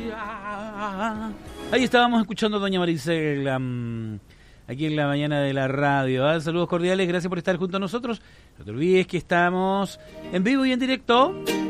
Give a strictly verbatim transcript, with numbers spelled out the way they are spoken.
Ahí estábamos escuchando a doña Maricela, um, aquí en la mañana de la radio. ¿eh? Saludos cordiales, gracias por estar junto a nosotros. No te olvides que estamos en vivo y en directo